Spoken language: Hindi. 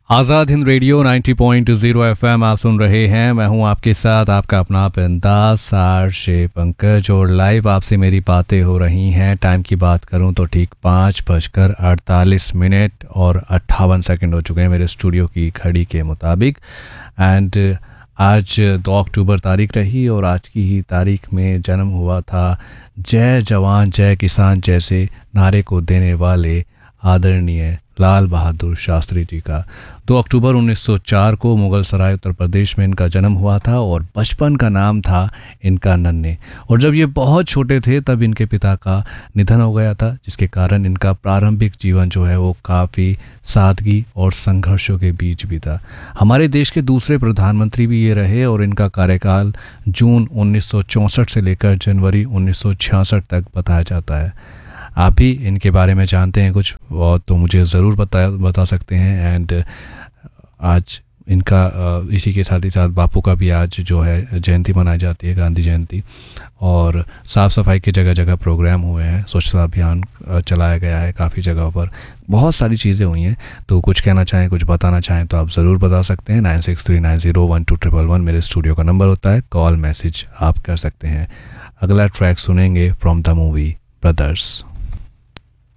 आज़ाद हिंद रेडियो 90.0 एफएम आप सुन रहे हैं। मैं हूं आपके साथ आपका अपना बिंदास आरजे पंकज और लाइव आपसे मेरी बातें हो रही हैं। टाइम की बात करूं तो ठीक 5:48 और 58 हो चुके हैं मेरे स्टूडियो की घड़ी के मुताबिक। एंड आज 2 अक्टूबर तारीख रही और आज की ही तारीख में जन्म हुआ था जय जवान जय किसान जैसे नारे को देने वाले आदरणीय लाल बहादुर शास्त्री जी का। 2 अक्टूबर 1904 को मुगल सराय उत्तर प्रदेश में इनका जन्म हुआ था और बचपन का नाम था इनका नन्हे। और जब ये बहुत छोटे थे तब इनके पिता का निधन हो गया था, जिसके कारण इनका प्रारंभिक जीवन जो है वो काफ़ी सादगी और संघर्षों के बीच भी था। हमारे देश के दूसरे प्रधानमंत्री भी ये रहे और इनका कार्यकाल जून 1964 से लेकर जनवरी 1966 तक बताया जाता है। आप भी इनके बारे में जानते हैं कुछ और तो मुझे ज़रूर बता सकते हैं। एंड आज इनका इसी के साथ ही साथ बापू का भी आज जो है जयंती मनाई जाती है, गांधी जयंती। और साफ़ सफाई के जगह जगह प्रोग्राम हुए हैं, स्वच्छता अभियान चलाया गया है काफ़ी जगहों पर, बहुत सारी चीज़ें हुई हैं। तो कुछ कहना चाहें, कुछ बताना चाहें तो आप ज़रूर बता सकते हैं। 9639012111 मेरे स्टूडियो का नंबर होता है, कॉल मैसेज आप कर सकते हैं। अगला ट्रैक सुनेंगे फ्रॉम द मूवी ब्रदर्स।